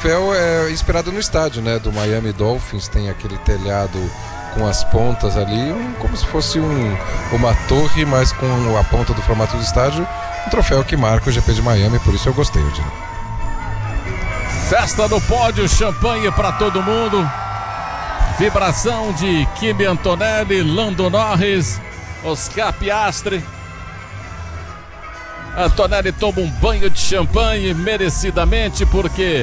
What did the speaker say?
troféu é inspirado no estádio, né? Do Miami Dolphins, tem aquele telhado com as pontas ali, como se fosse uma torre, mas com a ponta do formato do estádio. Um troféu que marca o GP de Miami, por isso eu gostei, Odinei. Festa no pódio, champanhe para todo mundo. Vibração de Kimi Antonelli, Lando Norris, Oscar Piastri. Antonelli toma um banho de champanhe merecidamente, porque